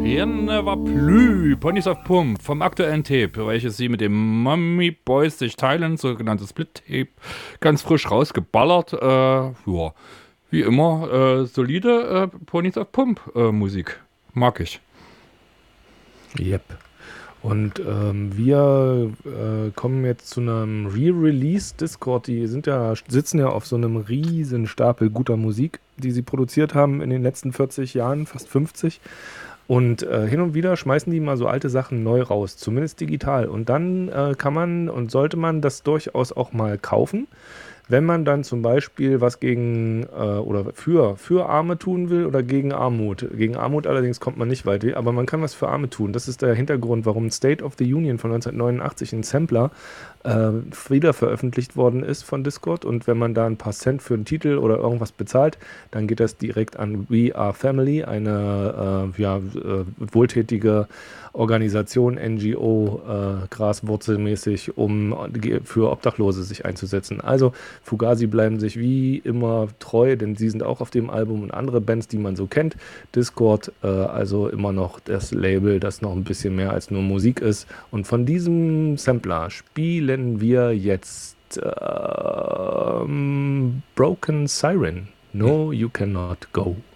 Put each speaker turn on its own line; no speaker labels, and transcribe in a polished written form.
Rien ne va plus. Ponys auf Pump vom aktuellen Tape, welches sie mit dem Mummy Boys sich teilen, sogenanntes Split-Tape, ganz frisch rausgeballert. Ja, wie immer, solide Ponys auf Pump Musik. Mag ich.
Yep. Und wir kommen jetzt zu einem Re-Release. Discord, die sitzen ja auf so einem riesen Stapel guter Musik, die sie produziert haben in den letzten 40 Jahren, fast 50. Und hin und wieder schmeißen die mal so alte Sachen neu raus, zumindest digital. Und dann kann man und sollte man das durchaus auch mal kaufen. Wenn man dann zum Beispiel was gegen oder für Arme tun will oder gegen Armut. Gegen Armut allerdings kommt man nicht weit, aber man kann was für Arme tun. Das ist der Hintergrund, warum State of the Union von 1989 ein Sampler wieder veröffentlicht worden ist von Discord. Und wenn man da ein paar Cent für einen Titel oder irgendwas bezahlt, dann geht das direkt an We Are Family, eine wohltätige Organisation, NGO, graswurzelmäßig, um für Obdachlose sich einzusetzen. Also Fugazi bleiben sich wie immer treu, denn sie sind auch auf dem Album und andere Bands, die man so kennt. Discord, also immer noch das Label, das noch ein bisschen mehr als nur Musik ist. Und von diesem Sampler spielen wir jetzt Broken Siren. No, you cannot go.